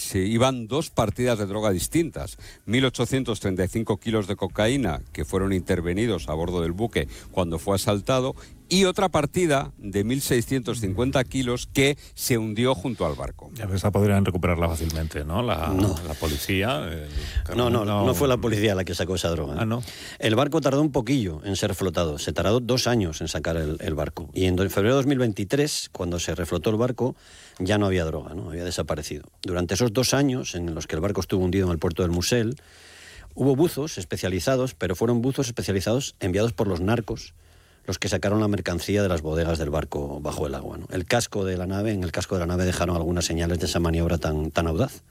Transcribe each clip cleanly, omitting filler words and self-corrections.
iban 2 partidas de droga distintas. 1.835 kilos de cocaína que fueron intervenidos a bordo del buque cuando fue asaltado, y otra partida de 1.650 kilos que se hundió junto al barco. Ya esa podrían recuperarla fácilmente, ¿no? La policía. No fue la policía la que sacó esa droga. Ah, ¿no? El barco tardó un poquillo en ser flotado. Se tardó 2 años en sacar el barco. Y en febrero de 2023, cuando se reflotó el barco, ya no había droga, ¿no? Había desaparecido. Durante esos 2 años en los que el barco estuvo hundido en el puerto del Musel, hubo buzos especializados, pero fueron buzos especializados enviados por los narcos, los que sacaron la mercancía de las bodegas del barco bajo el agua, ¿no? En el casco de la nave dejaron algunas señales de esa maniobra tan audaz.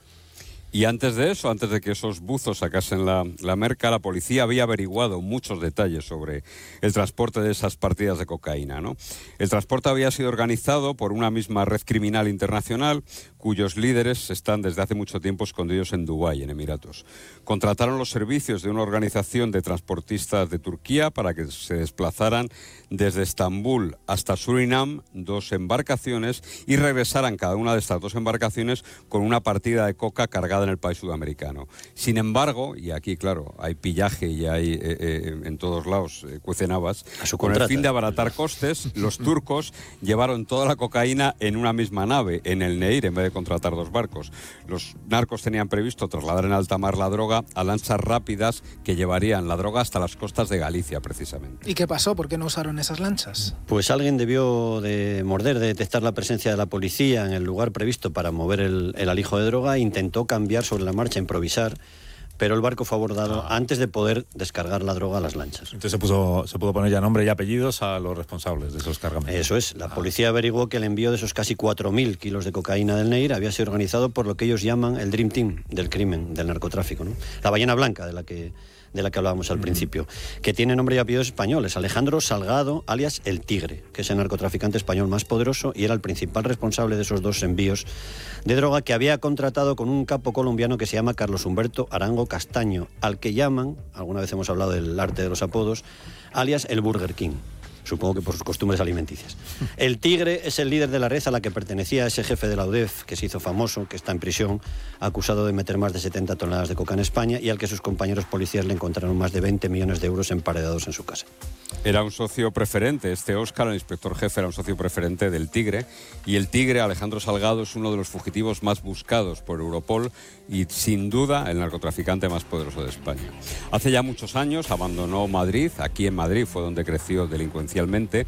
Y antes de eso, antes de que esos buzos sacasen la merca, la policía había averiguado muchos detalles sobre el transporte de esas partidas de cocaína, ¿no? El transporte había sido organizado por una misma red criminal internacional, cuyos líderes están desde hace mucho tiempo escondidos en Dubái, en Emiratos. Contrataron los servicios de una organización de transportistas de Turquía para que se desplazaran desde Estambul hasta Surinam, 2 embarcaciones, y regresaran cada una de estas 2 embarcaciones con una partida de coca cargada en el país sudamericano. Sin embargo, y aquí claro, hay pillaje y hay en todos lados cuecen habas, con el fin de abaratar costes, los turcos llevaron toda la cocaína en una misma nave, en el Neir, en vez de contratar 2 barcos. Los narcos tenían previsto trasladar en alta mar la droga a lanchas rápidas que llevarían la droga hasta las costas de Galicia, precisamente. ¿Y qué pasó? ¿Por qué no usaron esas lanchas? Pues alguien debió de detectar la presencia de la policía en el lugar previsto para mover el alijo de droga e intentó cambiar sobre la marcha, improvisar, pero el barco fue abordado antes de poder descargar la droga a las lanchas. Entonces se pudo poner ya nombre y apellidos a los responsables de esos cargamentos. Eso es. La policía averiguó que el envío de esos casi 4.000 kilos de cocaína del Neir había sido organizado por lo que ellos llaman el Dream Team del crimen, del narcotráfico, ¿no? La ballena blanca de la que hablábamos al principio, que tiene nombre y apellidos españoles. Alejandro Salgado, alias El Tigre, que es el narcotraficante español más poderoso y era el principal responsable de esos 2 envíos de droga, que había contratado con un capo colombiano que se llama Carlos Humberto Arango Castaño, al que llaman, alguna vez hemos hablado del arte de los apodos, alias el Burger King. Supongo que por sus costumbres alimenticias. El Tigre es el líder de la red a la que pertenecía ese jefe de la UDEF, que se hizo famoso, que está en prisión, acusado de meter más de 70 toneladas de coca en España, y al que sus compañeros policías le encontraron más de 20 millones de euros emparedados en su casa. Era un socio preferente, Óscar, el inspector jefe, era un socio preferente del Tigre, y el Tigre, Alejandro Salgado, es uno de los fugitivos más buscados por Europol y, sin duda, el narcotraficante más poderoso de España. Hace ya muchos años abandonó Madrid, aquí en Madrid fue donde creció delincuencialmente,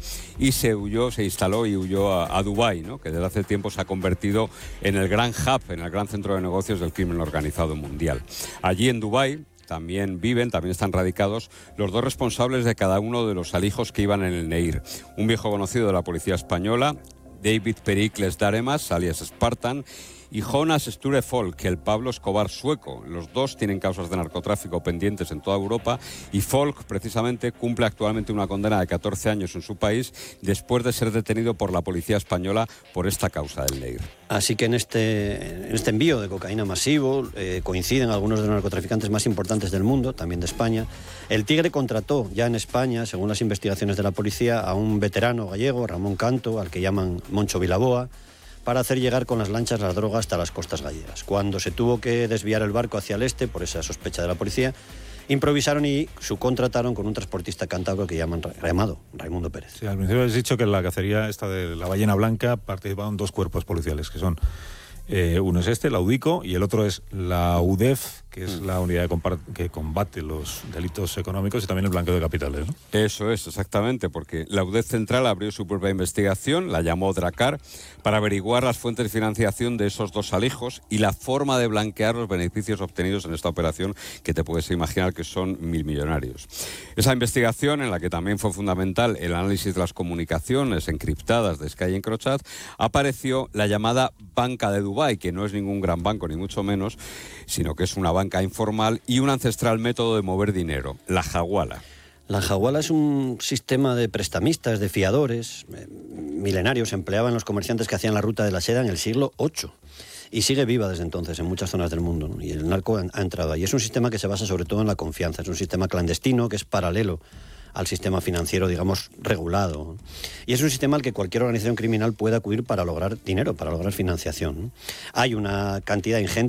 y se instaló y huyó a Dubái, ¿no? Que desde hace tiempo se ha convertido en el gran hub, en el gran centro de negocios del crimen organizado mundial. Allí en Dubái también están radicados los 2 responsables de cada uno de los alijos que iban en el Neir. Un viejo conocido de la policía española, David Pericles Daremas, alias Spartan, y Jonas Sture Folk, el Pablo Escobar sueco. Los 2 tienen causas de narcotráfico pendientes en toda Europa, y Folk precisamente cumple actualmente una condena de 14 años en su país después de ser detenido por la policía española por esta causa del Neir. Así que en este envío de cocaína masivo coinciden algunos de los narcotraficantes más importantes del mundo, también de España. El Tigre contrató ya en España, según las investigaciones de la policía, a un veterano gallego, Ramón Canto, al que llaman Moncho Vilaboa, para hacer llegar con las lanchas la droga hasta las costas gallegas. Cuando se tuvo que desviar el barco hacia el este, por esa sospecha de la policía, improvisaron y subcontrataron con un transportista cántabro que llaman Raimundo Pérez. Sí, al principio has dicho que en la cacería esta de la ballena blanca participaron 2 cuerpos policiales, que son uno es la UDICO, y el otro es la UDEF, que es la unidad que combate los delitos económicos y también el blanqueo de capitales, ¿no? Eso es, exactamente, porque la UDEF Central abrió su propia investigación, la llamó Dracar, para averiguar las fuentes de financiación de esos 2 alijos y la forma de blanquear los beneficios obtenidos en esta operación, que te puedes imaginar que son 1.000 millonarios. Esa investigación, en la que también fue fundamental el análisis de las comunicaciones encriptadas de Sky Encrochat, apareció la llamada Banca de Dubái, que no es ningún gran banco, ni mucho menos, sino que es una banca informal y un ancestral método de mover dinero, la Hawala. La Hawala es un sistema de prestamistas, de fiadores milenarios, empleaban los comerciantes que hacían la ruta de la seda en el siglo VIII. Y sigue viva desde entonces en muchas zonas del mundo, ¿no? Y el narco ha entrado ahí. Es un sistema que se basa sobre todo en la confianza, es un sistema clandestino que es paralelo al sistema financiero, digamos, regulado. Y es un sistema al que cualquier organización criminal puede acudir para lograr dinero, para lograr financiación, ¿no? Hay una cantidad ingente